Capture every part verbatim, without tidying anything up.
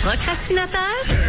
Procrastinateur?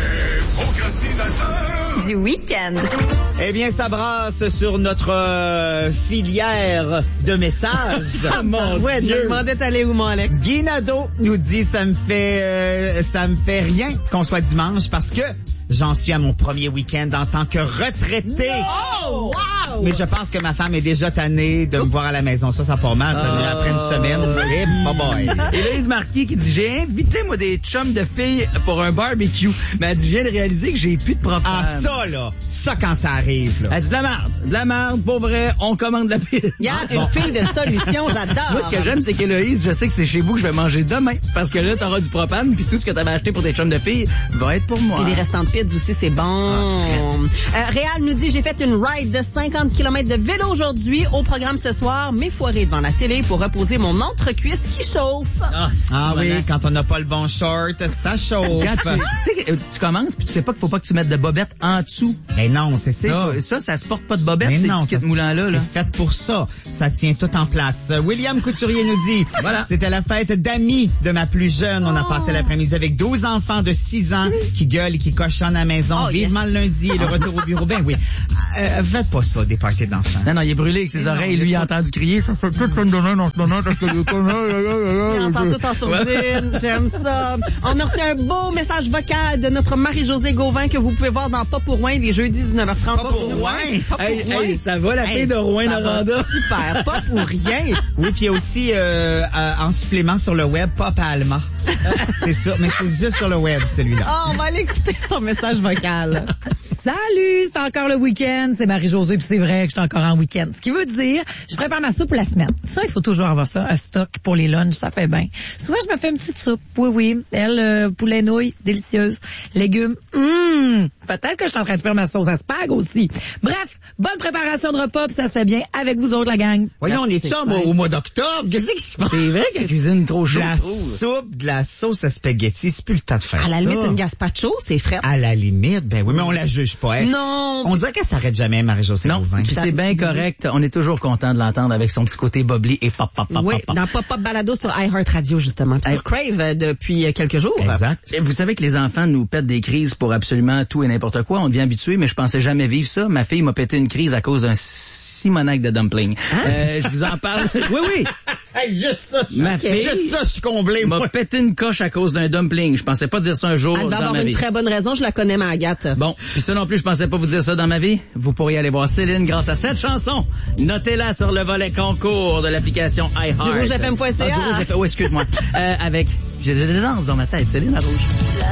Procrastinateur! Du week-end. Eh bien, ça brasse sur notre euh, filière de messages. Ah, mon ouais, Dieu! Je me demandais d'aller où, mon Alex? Guy Nadeau nous dit, ça me fait, euh, ça me fait rien qu'on soit dimanche parce que j'en suis à mon premier week-end en tant que retraité. Oh, wow! Mais je pense que ma femme est déjà tannée de me voir à la maison. Ça, ça part mal. Ça Oh. après une semaine. Et bye bye. Élise Marquis qui dit, j'ai invité, moi, des chums de filles pour un barbecue. Mais elle dit, je viens de réaliser que j'ai plus de propane. Ah, ça, là. Ça, quand ça arrive, là. Elle dit, de la merde. De la merde, pour vrai, on commande de la pizza. Il y a une fille de solution, j'adore. Moi, ce que j'aime, c'est qu'Héloïse, je sais que c'est chez vous que je vais manger demain. Parce que là, t'auras du propane, puis tout ce que t'avais acheté pour tes chums de filles va être pour moi. Et les restants de pizza aussi, c'est bon. Ah. Euh, Réal nous dit, j'ai fait une ride de cinquante kilomètres de vélo aujourd'hui. Au programme ce soir, m'effoirer devant la télé pour reposer mon entrecuisse qui chauffe. Ah, Ah oui, quand on n'a pas le bon short, ça chauffe. Quand tu, tu sais, tu commences puis tu sais pas qu'il faut pas que tu mettes de bobette en dessous. Mais non, c'est C'est ça. ça, ça se porte pas de bobette, Mais ces non, tickets ça- moulants-là. Là. C'est fait pour ça. Ça tient tout en place. Euh, William Couturier nous dit, Voilà. c'était la fête d'amis de ma plus jeune. On a passé l'après-midi avec douze enfants de six ans qui gueulent et qui cochonnent à la maison. Oh, Vivement le lundi et le retour au bureau. Ben oui. Euh, faites pas ça, des parties d'enfants. Non, non, il est brûlé avec ses Mais oreilles. non, Lui, il mais a pas- entendu crier. Ça fait tout ça me donne en ce moment parce que je connais. On entend tout en sourdine. J'aime ça. On a reçu un beau message vocal de notre Marie-Josée Gauvin que vous pouvez voir dans Pas pour Rouen les jeudis dix-neuf heures trente. Pas pour Rouen. Pas pour Hey, Rouen. hey, ça va, la Hey, fille de ça va Rouen-Noranda? Super. Pas pour rien. Oui, puis il y a aussi euh, euh, en supplément sur le web, Pop à Alma. C'est ça, mais c'est juste sur le web, celui-là. Oh, on va aller écouter son message vocal. Salut, c'est encore le week-end. C'est Marie-Josée, puis c'est vrai que je suis encore en week-end. Ce qui veut dire, je prépare ma soupe pour la semaine. Ça, il faut toujours avoir ça, un stock pour les lunchs, ça fait bien. Souvent, je me fais une petite soupe. Oui, oui. Elle, euh, poulet nouilles, délicieuse. Légumes, hum. Peut-être que je suis en train de faire ma sauce à spag aussi. Bref, bonne préparation de repas, puis ça se fait bien avec vous autres, la gang. Voyons, on est ça au mois d'octobre? Qu'est-ce qui se passe? C'est vrai qu'elle cuisine trop De chaud. la je trouve. soupe, de la sauce à spaghetti, c'est plus le temps de faire À la ça. limite, une gazpacho, c'est frais. À la limite, ben oui, mais on la juge pas. Hein. Non. On dirait qu'elle s'arrête jamais, Marie-Josée Non, Gauvin. puis c'est bien correct. On est toujours content de l'entendre avec son petit côté bobli et pop, pop, pop, Oui, pop, pop. dans Pop-Up Balado sur iHeartRadio, justement. Puis sur Crave euh, depuis euh, quelques jours. Exact. Et vous savez que les enfants nous pètent des crises pour absolument tout et n'importe quoi. On devient habitué, mais je pensais jamais vivre ça. Ma fille m'a pété une crise à cause d'un simonac de dumpling. Euh, je vous en parle. Oui, oui. Hey, juste ça, Ma okay. fille Juste ça, je suis comblé, m'a moi. pété une coche à cause d'un dumpling. Je pensais pas dire ça un jour Elle va dans avoir ma une vie. très bonne raison, je la connais, ma Agathe. Bon, puis ça non plus, je pensais pas vous dire ça dans ma vie. Vous pourriez aller voir Céline grâce à cette chanson. Notez-la sur le volet concours de l'application iHeart. Du rouge F M point C A. Ah, du rouge F M. Oh, excuse-moi. euh, avec, j'ai des danses dans ma tête, Céline à rouge.